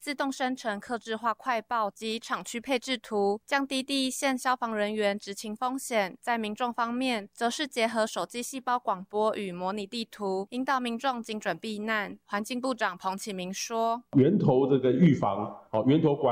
自动生成客制化快报及厂区配置图，降低第一线消防人员执勤风险。在民众方面，则是结合手机细胞广播与模拟地图，引导民众精准避难。环境部长彭启明说：“ 源头这个预防，源头管